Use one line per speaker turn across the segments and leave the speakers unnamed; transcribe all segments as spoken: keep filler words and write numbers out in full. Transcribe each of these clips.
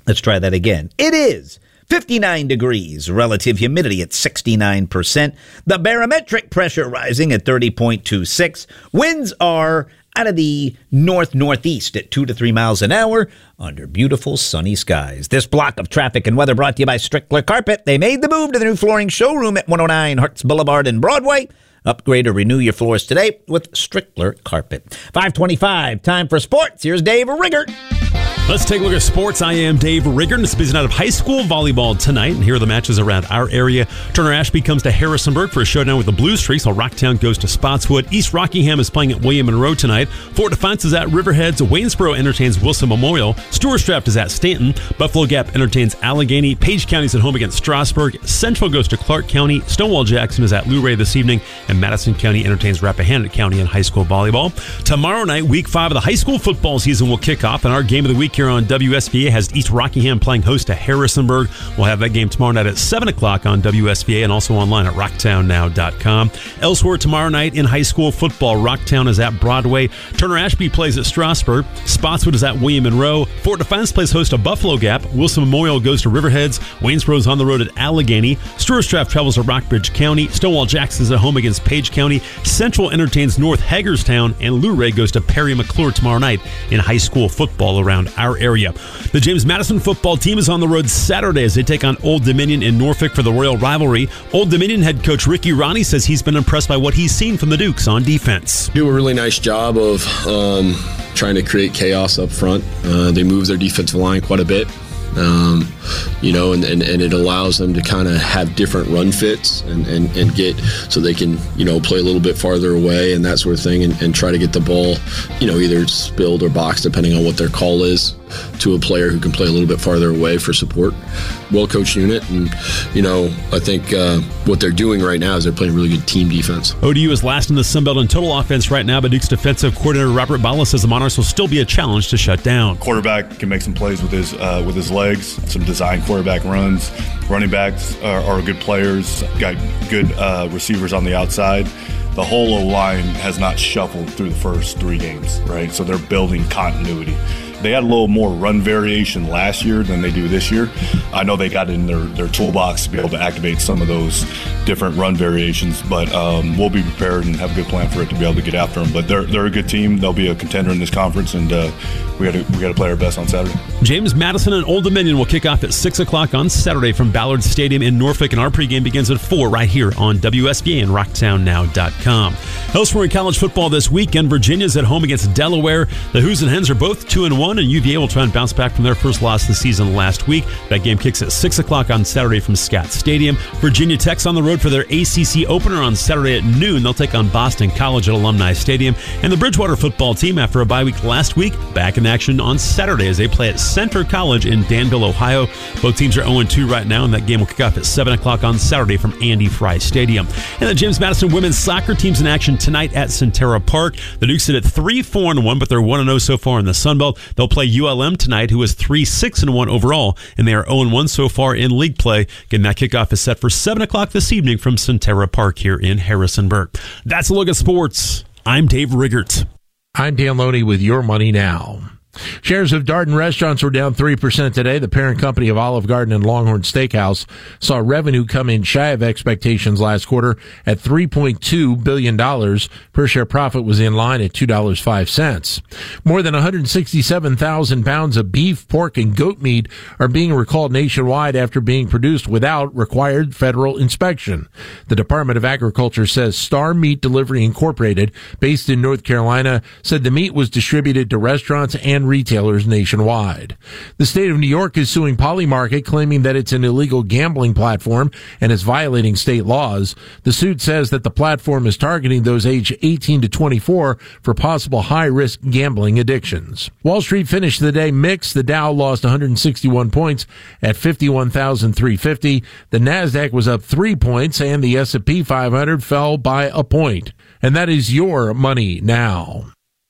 Let's try that again. It is fifty-nine degrees, relative humidity at sixty-nine percent. The barometric pressure rising at thirty point two six. Winds are out of the north-northeast at two to three miles an hour under beautiful sunny skies. This block of traffic and weather brought to you by Strickler Carpet. They made the move to the new flooring showroom at one oh nine Hertz Boulevard in Broadway. Upgrade or renew your floors today with Strickler Carpet. five twenty-five, time for sports. Here's Dave Riggert.
Let's take a look at sports. I am Dave Riggert. It's busy night of high school volleyball tonight, and here are the matches around our area. Turner Ashby comes to Harrisonburg for a showdown with the Blue Streaks, while Rocktown goes to Spotswood. East Rockingham is playing at William Monroe tonight. Fort Defiance is at Riverheads. Waynesboro entertains Wilson Memorial. Stewartstraft is at Stanton. Buffalo Gap entertains Allegheny. Page County is at home against Strasburg. Central goes to Clark County. Stonewall Jackson is at Luray this evening, and Madison County entertains Rappahannock County in high school volleyball. Tomorrow night, week five of the high school football season will kick off, and our game of the week here on W S V A has East Rockingham playing host to Harrisonburg. We'll have that game tomorrow night at seven o'clock on W S V A and also online at rocktown now dot com. Elsewhere tomorrow night in high school football, Rocktown is at Broadway. Turner Ashby plays at Strasburg. Spotswood is at William Monroe. Fort Defiance plays host to Buffalo Gap. Wilson Memorial goes to Riverheads. Waynesboro is on the road at Allegheny. Stewartstraft travels to Rockbridge County. Stonewall Jackson is at home against Page County. Central entertains North Hagerstown, and Luray goes to Perry McClure tomorrow night in high school football around our area. The James Madison football team is on the road Saturday as they take on Old Dominion in Norfolk for the Royal Rivalry. Old Dominion head coach Ricky Ronnie says he's been impressed by what he's seen from the Dukes on defense.
Do a really nice job of um, trying to create chaos up front. Uh, they move their defensive line quite a bit. Um, you know, and, and, and it allows them to kind of have different run fits and, and, and get so they can, you know, play a little bit farther away and that sort of thing and, and try to get the ball, you know, either spilled or boxed depending on what their call is to a player who can play a little bit farther away for support. Well-coached unit, and, you know, I think uh, what they're doing right now is they're playing really good team defense.
O D U is last in the Sun Belt in total offense right now, but Duke's defensive coordinator Robert Bala says the Monarchs will still be a challenge to shut down.
Quarterback can make some plays with his uh, with his legs, some design quarterback runs. Running backs are, are good players, got good uh, receivers on the outside. The whole O-line has not shuffled through the first three games, right? So they're building continuity. They had a little more run variation last year than they do this year. I know they got in their, their toolbox to be able to activate some of those different run variations, but um, we'll be prepared and have a good plan for it to be able to get after them. But they're they're a good team. They'll be a contender in this conference, and uh, we got to we got to play our best on Saturday.
James Madison and Old Dominion will kick off at six o'clock on Saturday from Ballard Stadium in Norfolk, and our pregame begins at four right here on W S V A and rocktown now dot com. Elsewhere in college football this weekend, Virginia's at home against Delaware. The Hoos and Hens are both two and one, and U V A will try and bounce back from their first loss of the season last week. That game kicks at six o'clock on Saturday from Scott Stadium. Virginia Tech's on the road for their A C C opener on Saturday at noon. They'll take on Boston College at Alumni Stadium. And the Bridgewater football team, after a bye week last week, back in action on Saturday as they play at Center College in Danville, Ohio. Both teams are oh and two right now, and that game will kick off at seven o'clock on Saturday from Andy Fry Stadium. And the James Madison women's soccer team's in action tonight at Centera Park. The Dukes sit at three four and one, but they're one and oh so far in the Sun Belt. They'll play U L M tonight, who is three six and one overall, and they are oh and one so far in league play. Again, that kickoff is set for seven o'clock this evening from Centera Park here in Harrisonburg. That's a look at sports. I'm Dave Riggert.
I'm Dan Loney with Your Money Now. Shares of Darden Restaurants were down three percent today. The parent company of Olive Garden and Longhorn Steakhouse saw revenue come in shy of expectations last quarter at three point two billion dollars. Per share profit was in line at two dollars and five cents. More than one hundred sixty-seven thousand pounds of beef, pork, and goat meat are being recalled nationwide after being produced without required federal inspection. The Department of Agriculture says Star Meat Delivery Incorporated, based in North Carolina, said the meat was distributed to restaurants and retailers nationwide. The state of New York is suing Polymarket, claiming that it's an illegal gambling platform and is violating state laws. The suit says that the platform is targeting those aged eighteen to twenty-four for possible high-risk gambling addictions. Wall Street finished the day mixed. The Dow lost one hundred sixty-one points at fifty-one thousand three hundred fifty. The Nasdaq was up three points, and the S and P five hundred fell by a point. And that is Your Money Now.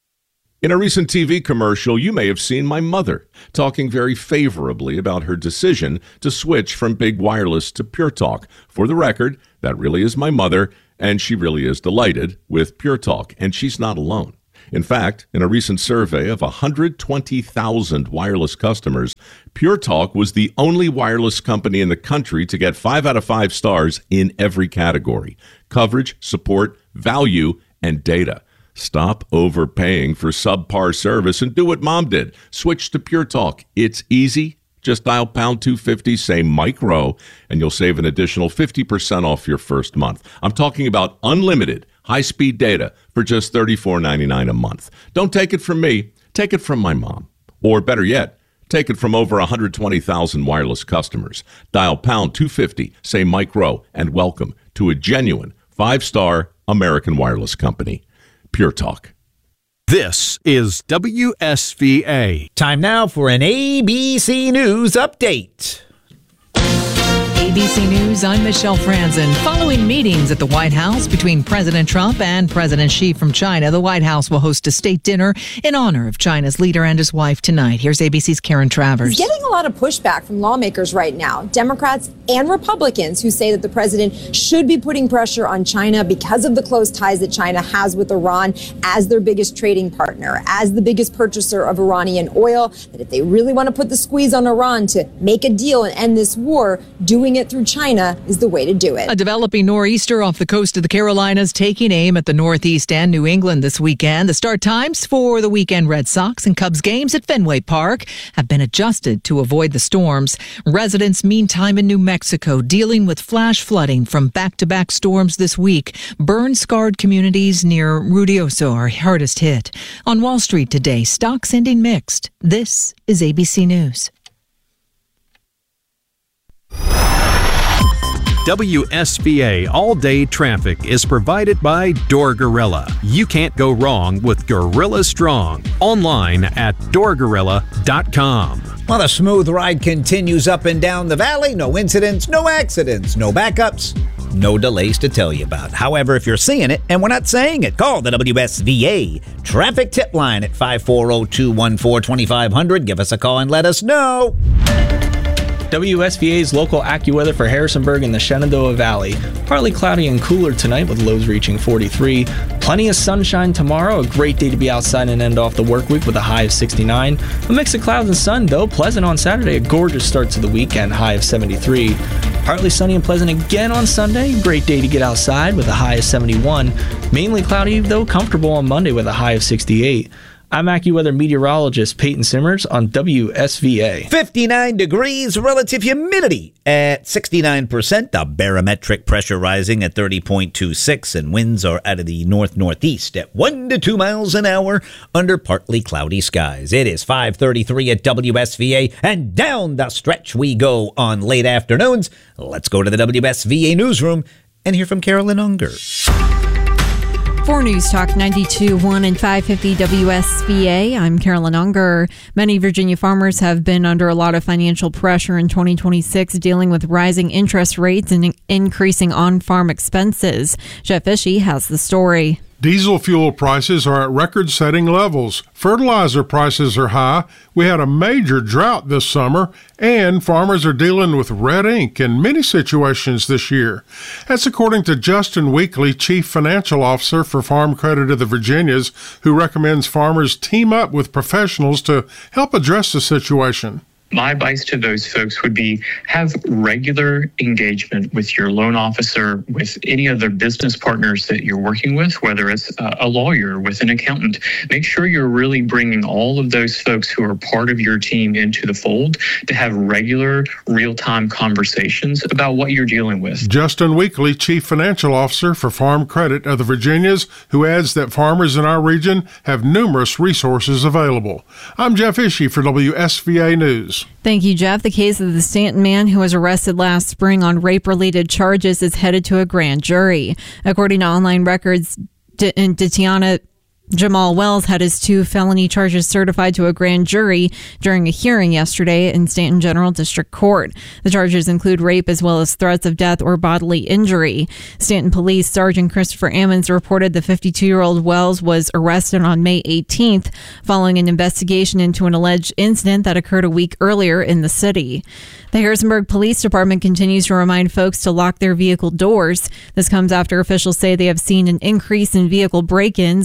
In a recent T V commercial, you may have seen my mother talking very favorably about her decision to switch from Big Wireless to Pure Talk. For the record, that really is my mother, and she really is delighted with Pure Talk, and she's not alone. In fact, in a recent survey of one hundred twenty thousand wireless customers, Pure Talk was the only wireless company in the country to get five out of five stars in every category: coverage, support, value, and data. Stop overpaying for subpar service and do what Mom did. Switch to Pure Talk. It's easy. Just dial pound two fifty, say Mike Rowe, and you'll save an additional fifty percent off your first month. I'm talking about unlimited high-speed data for just thirty-four ninety-nine a month. Don't take it from me. Take it from my mom. Or better yet, take it from over one hundred twenty thousand wireless customers. Dial pound two fifty, say Mike Rowe, and welcome to a genuine five-star American wireless company. Pure Talk.
This is W S V A.
Time now for an A B C News update.
A B C News, I'm Michelle Franzen. Following meetings at the White House between President Trump and President Xi from China, the White House will host a state dinner in honor of China's leader and his wife tonight. Here's A B C's Karen Travers.
He's getting a lot of pushback from lawmakers right now, Democrats and Republicans, who say that the president should be putting pressure on China because of the close ties that China has with Iran as their biggest trading partner, as the biggest purchaser of Iranian oil, that if they really want to put the squeeze on Iran to make a deal and end this war, doing it through China is the way to do it.
A developing nor'easter off the coast of the Carolinas taking aim at the Northeast and New England this weekend. The start times for the weekend Red Sox and Cubs games at Fenway Park have been adjusted to avoid the storms. Residents, meantime, in New Mexico dealing with flash flooding from back-to-back storms this week. Burn-scarred communities near Ruidoso are hardest hit. On Wall Street today, stocks ending mixed. This is A B C News.
W S V A all-day traffic is provided by Door Gorilla. You can't go wrong with Gorilla Strong. Online at door gorilla dot com.
Well, the smooth ride continues up and down the valley. No incidents, no accidents, no backups, no delays to tell you about. However, if you're seeing it and we're not saying it, call the W S V A traffic tip line at five four zero, two one four, two five zero zero. Give us a call and let us know.
W S V A's local AccuWeather for Harrisonburg and the Shenandoah Valley. Partly cloudy and cooler tonight with lows reaching forty-three. Plenty of sunshine tomorrow. A great day to be outside and end off the work week with a high of sixty-nine. A mix of clouds and sun, though. Pleasant on Saturday. A gorgeous start to the weekend. High of seventy-three. Partly sunny and pleasant again on Sunday. Great day to get outside with a high of seventy-one. Mainly cloudy, though comfortable on Monday with a high of sixty-eight. I'm AccuWeather meteorologist Peyton Simmers on W S V A.
fifty-nine degrees, relative humidity at sixty-nine percent. The barometric pressure rising at thirty point two six, and winds are out of the north-northeast at one to two miles an hour under partly cloudy skies. It is five thirty-three at W S V A, and down the stretch we go on late afternoons. Let's go to the W S V A newsroom and hear from Carolyn Unger.
For News Talk ninety-two point one and five fifty W S V A, I'm Carolyn Unger. Many Virginia farmers have been under a lot of financial pressure in twenty twenty-six, dealing with rising interest rates and increasing on-farm expenses. Jeff Ishii has the story.
Diesel fuel prices are at record-setting levels. Fertilizer prices are high. We had a major drought this summer, and farmers are dealing with red ink in many situations this year. That's according to Justin Weekly, Chief Financial Officer for Farm Credit of the Virginias, who recommends farmers team up with professionals to help address the situation.
My advice to those folks would be have regular engagement with your loan officer, with any other business partners that you're working with, whether it's a lawyer, with an accountant. Make sure you're really bringing all of those folks who are part of your team into the fold to have regular, real-time conversations about what you're dealing with.
Justin Weekly, Chief Financial Officer for Farm Credit of the Virginias, who adds that farmers in our region have numerous resources available. I'm Jeff Ishii for W S V A News.
Thank you, Jeff. The case of the Stanton man who was arrested last spring on rape-related charges is headed to a grand jury. According to online records, D- Tatiana Jamal Wells had his two felony charges certified to a grand jury during a hearing yesterday in Stanton General District Court. The charges include rape as well as threats of death or bodily injury. Stanton Police Sergeant Christopher Ammons reported the fifty-two-year-old Wells was arrested on May eighteenth following an investigation into an alleged incident that occurred a week earlier in the city. The Harrisonburg Police Department continues to remind folks to lock their vehicle doors. This comes after officials say they have seen an increase in vehicle break-ins in most of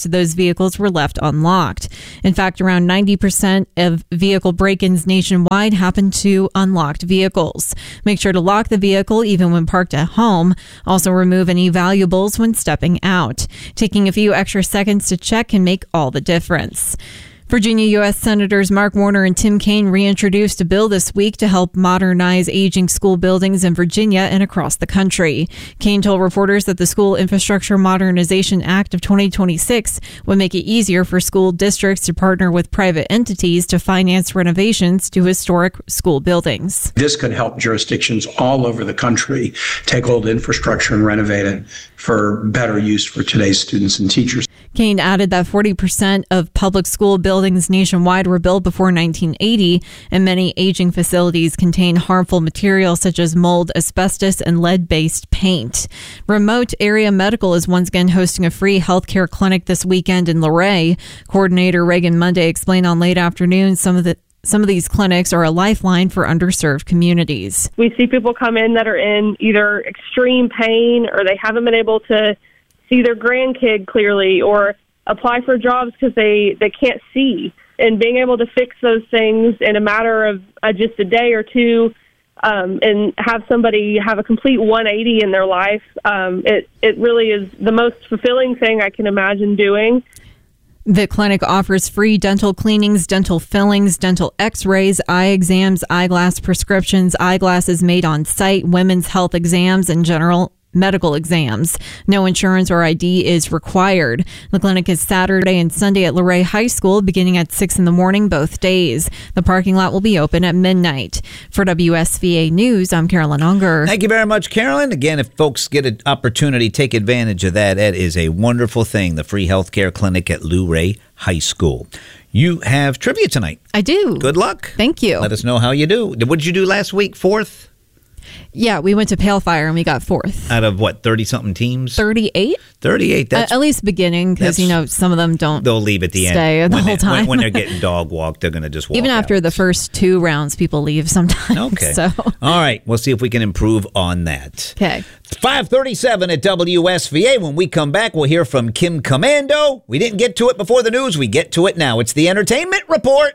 of those vehicles were left unlocked. In fact, around ninety percent of vehicle break-ins nationwide happen to unlocked vehicles. Make sure to lock the vehicle even when parked at home. Also remove any valuables when stepping out. Taking a few extra seconds to check can make all the difference. Virginia U S Senators Mark Warner and Tim Kaine reintroduced a bill this week to help modernize aging school buildings in Virginia and across the country. Kaine told reporters that the School Infrastructure Modernization Act of twenty twenty-six would make it easier for school districts to partner with private entities to finance renovations to historic school buildings.
This could help jurisdictions all over the country take old infrastructure and renovate it for better use for today's students and teachers.
Kaine added that forty percent of public school buildings nationwide were built before nineteen eighty, and many aging facilities contain harmful materials such as mold, asbestos, and lead-based paint. Remote Area Medical is once again hosting a free healthcare clinic this weekend in Luray. Coordinator Reagan Monday explained on Late Afternoon some of the Some of these clinics are a lifeline for underserved communities.
We see people come in that are in either extreme pain or they haven't been able to see their grandkid clearly or apply for jobs because they, they can't see. And being able to fix those things in a matter of uh, just a day or two um, and have somebody have a complete one eighty in their life, um, it, it really is the most fulfilling thing I can imagine doing.
The clinic offers free dental cleanings, dental fillings, dental x-rays, eye exams, eyeglass prescriptions, eyeglasses made on site, women's health exams, and general medical exams. No insurance or I D is required. The clinic is Saturday and Sunday at Luray High School, beginning at six in the morning both days. The parking lot will be open at midnight. For W S V A News, I'm Carolyn Unger.
Thank you very much, Carolyn. Again, if folks get an opportunity, take advantage of that. That is a wonderful thing, the free healthcare clinic at Luray High School. You have trivia tonight.
I do.
Good luck.
Thank you.
Let us know how you do. What did you do last week? Fourth?
Yeah, we went to Pale Fire and we got fourth.
Out of what, thirty-something teams?
thirty-eight?
thirty-eight. That's,
uh, at least beginning, because, you know, some of them don't
They'll leave at the
stay
end.
the
when
whole
they,
time.
When, when they're getting dog walked, they're going to just walk
Even after
out.
the first two rounds, people leave sometimes.
Okay.
So.
All right. We'll see if we can improve on that.
Okay.
five thirty-seven at W S V A. When we come back, we'll hear from Kim Commando. We didn't get to it before the news. We get to it now. It's the Entertainment Report.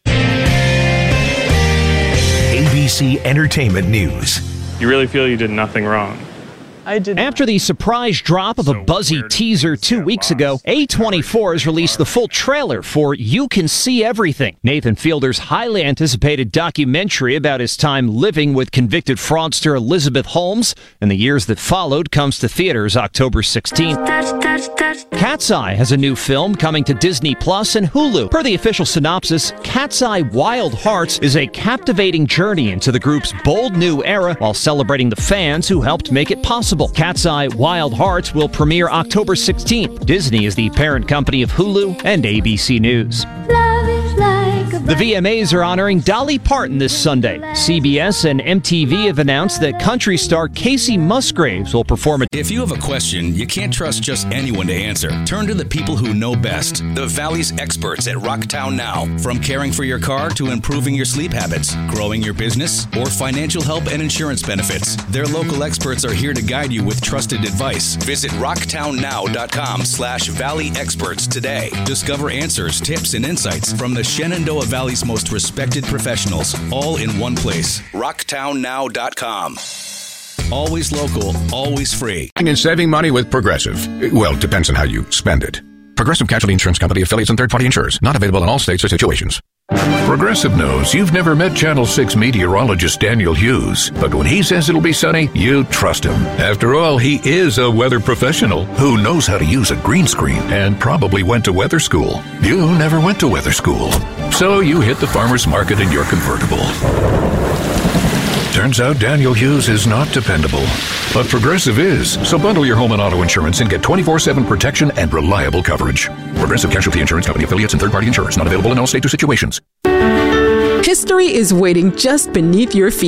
A B C Entertainment News.
You really feel you did nothing wrong?
I did. After the surprise drop of a buzzy teaser two weeks ago, A twenty-four has released the full trailer for You Can See Everything, Nathan Fielder's highly anticipated documentary about his time living with convicted fraudster Elizabeth Holmes and the years that followed comes to theaters October sixteenth. Cat's Eye has a new film coming to Disney Plus and Hulu. Per the official synopsis, Cat's Eye Wild Hearts is a captivating journey into the group's bold new era while celebrating the fans who helped make it possible. Cat's Eye Wild Hearts will premiere October sixteenth. Disney is the parent company of Hulu and A B C News. The V M As are honoring Dolly Parton this Sunday. C B S and M T V have announced that country star Casey Musgraves will perform a...
If you have a question, you can't trust just anyone to answer. Turn to the people who know best. The Valley's experts at Rocktown Now. From caring for your car to improving your sleep habits, growing your business, or financial help and insurance benefits. Their local experts are here to guide you with trusted advice. Visit rocktownnow.com slash valley experts today. Discover answers, tips, and insights from the Shenandoah Valley's most respected professionals, all in one place. rocktown now dot com. Always local, always free.
And saving money with Progressive. Well, depends on how you spend it. Progressive Casualty Insurance Company, affiliates, and third-party insurers. Not available in all states or situations.
Progressive knows you've never met Channel six meteorologist Daniel Hughes, but when he says it'll be sunny, you trust him. After all, he is a weather professional who knows how to use a green screen and probably went to weather school. You never went to weather school, so you hit the farmer's market in your convertible. Turns out Daniel Hughes is not dependable, but Progressive is. So bundle your home and auto insurance and get twenty-four seven protection and reliable coverage. Progressive Casualty Insurance Company, affiliates, and third-party insurers. Not available in all states or situations.
History is waiting just beneath your feet.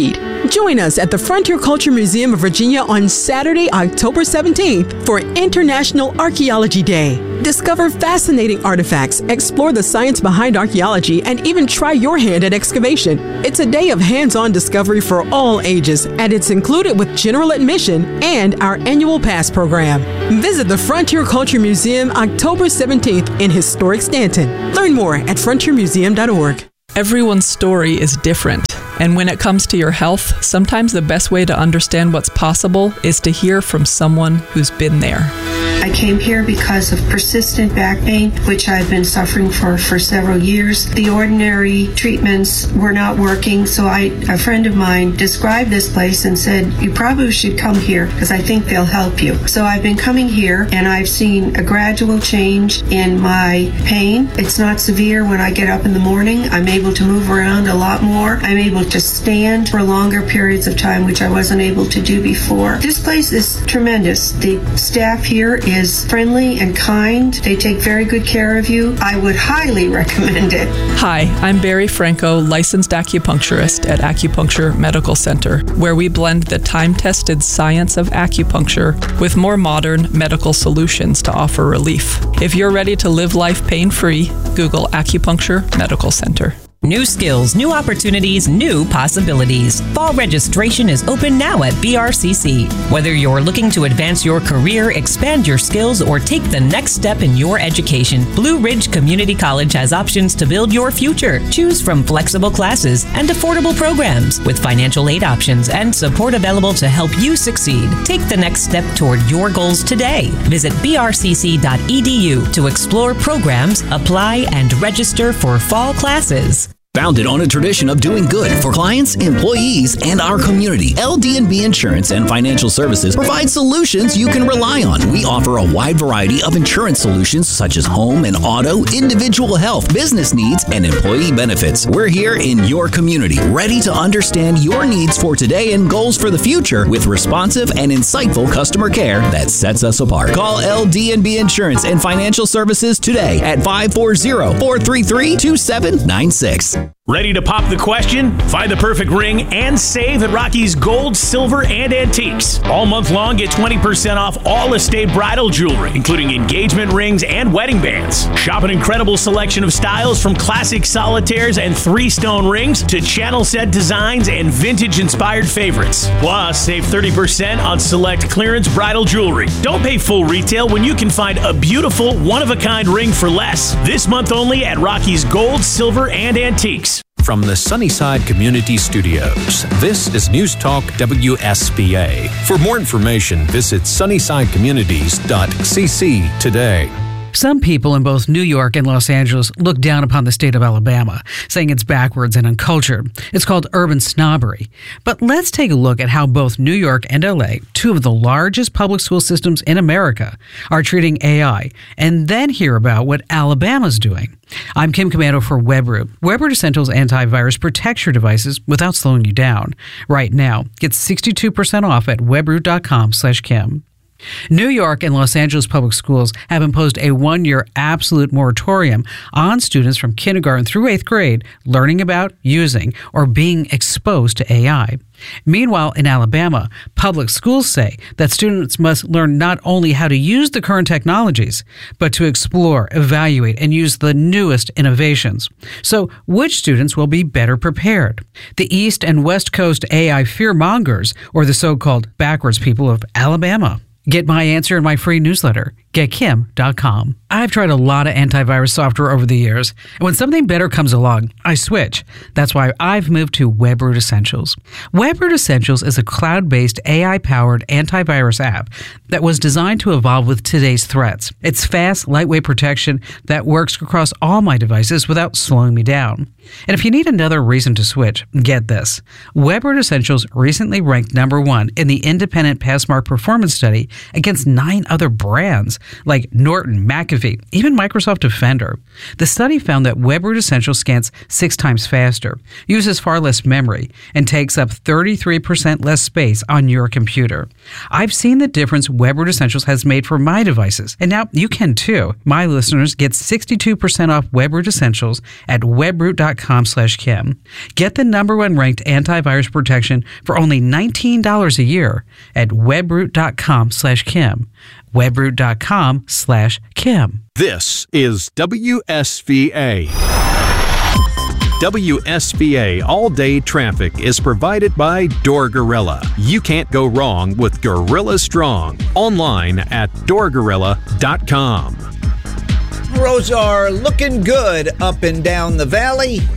Join us at the Frontier Culture Museum of Virginia on Saturday, October seventeenth for International Archaeology Day. Discover fascinating artifacts, explore the science behind archaeology, and even try your hand at excavation. It's a day of hands-on discovery for all ages, and it's included with general admission and our annual pass program. Visit the Frontier Culture Museum October seventeenth in historic Stanton. Learn more at frontier museum dot org.
Everyone's story is different. And when it comes to your health, sometimes the best way to understand what's possible is to hear from someone who's been there.
I came here because of persistent back pain, which I've been suffering for for several years. The ordinary treatments were not working, so I, a friend of mine described this place and said, you probably should come here because I think they'll help you. So I've been coming here and I've seen a gradual change in my pain. It's not severe when I get up in the morning. I'm able to move around a lot more. I'm able to stand for longer periods of time, which I wasn't able to do before. This place is tremendous. The staff here is friendly and kind. They take very good care of you. I would highly recommend it.
Hi, I'm Barry Franco, licensed acupuncturist at Acupuncture Medical Center, where we blend the time-tested science of acupuncture with more modern medical solutions to offer relief. If you're ready to live life pain-free, Google Acupuncture Medical Center.
New skills, new opportunities, new possibilities. Fall registration is open now at B R C C. Whether you're looking to advance your career, expand your skills, or take the next step in your education, Blue Ridge Community College has options to build your future. Choose from flexible classes and affordable programs with financial aid options and support available to help you succeed. Take the next step toward your goals today. Visit b r c c dot e d u to explore programs, apply, and register for fall classes.
Founded on a tradition of doing good for clients, employees, and our community, L D and B Insurance and Financial Services provide solutions you can rely on. We offer a wide variety of insurance solutions such as home and auto, individual health, business needs, and employee benefits. We're here in your community, ready to understand your needs for today and goals for the future with responsive and insightful customer care that sets us apart. Call L D and B Insurance and Financial Services today at five four zero, four three three, two seven nine six.
Ready to pop the question? Find the perfect ring and save at Rocky's Gold, Silver, and Antiques. All month long, get twenty percent off all estate bridal jewelry, including engagement rings and wedding bands. Shop an incredible selection of styles from classic solitaires and three-stone rings to channel set designs and vintage-inspired favorites. Plus, save thirty percent on select clearance bridal jewelry. Don't pay full retail when you can find a beautiful, one-of-a-kind ring for less. This month only at Rocky's Gold, Silver, and Antiques.
From the Sunnyside Community Studios, this is News Talk W S B A. For more information, visit sunnyside communities dot c c today.
Some people in both New York and Los Angeles look down upon the state of Alabama, saying it's backwards and uncultured. It's called urban snobbery. But let's take a look at how both New York and L A, two of the largest public school systems in America, are treating A I, and then hear about what Alabama's doing. I'm Kim Commando for WebRoot. WebRoot Essentials antivirus protects your devices without slowing you down. Right now, get sixty-two percent off at webroot dot com slash Kim. New York and Los Angeles public schools have imposed a one-year absolute moratorium on students from kindergarten through eighth grade learning about, using, or being exposed to A I. Meanwhile, in Alabama, public schools say that students must learn not only how to use the current technologies, but to explore, evaluate, and use the newest innovations. So, which students will be better prepared? The East and West Coast A I fearmongers, or the so-called backwards people of Alabama? Get my answer in my free newsletter, get kim dot com. I've tried a lot of antivirus software over the years, and when something better comes along, I switch. That's why I've moved to WebRoot Essentials. WebRoot Essentials is a cloud-based A I-powered antivirus app that was designed to evolve with today's threats. It's fast, lightweight protection that works across all my devices without slowing me down. And if you need another reason to switch, get this. WebRoot Essentials recently ranked number one in the independent Passmark performance study against nine other brands like Norton, McAfee, even Microsoft Defender. The study found that WebRoot Essentials scans six times faster, uses far less memory, and takes up thirty-three percent less space on your computer. I've seen the difference WebRoot Essentials has made for my devices, and now you can too. My listeners get sixty-two percent off WebRoot Essentials at webroot dot webroot.com slash Kim. Get the number one ranked antivirus protection for only nineteen dollars a year at webroot.com slash Kim. webroot.com slash Kim.
This is W S V A. W S V A All Day Traffic is provided by Door Gorilla. You can't go wrong with Gorilla Strong. Online at door gorilla dot com.
Roads are looking good up and down the valley.